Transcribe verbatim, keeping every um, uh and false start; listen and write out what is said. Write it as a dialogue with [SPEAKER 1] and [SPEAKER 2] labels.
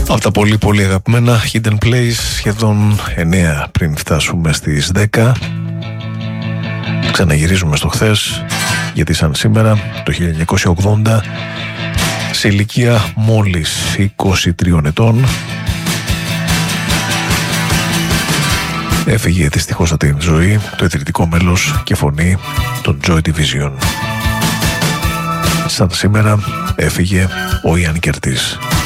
[SPEAKER 1] Από τα πολύ πολύ αγαπημένα Hidden Place, σχεδόν εννέα πριν φτάσουμε στις δέκα. Ξαναγυρίζουμε στο χθες, γιατί σαν σήμερα το χίλια εννιακόσια ογδόντα, σε ηλικία μόλις είκοσι τριών ετών, έφυγε δυστυχώς από την ζωή το ιδρυτικό μέλος και φωνή των Joy Division. Σαν σήμερα έφυγε ο Ιαν Κερτής.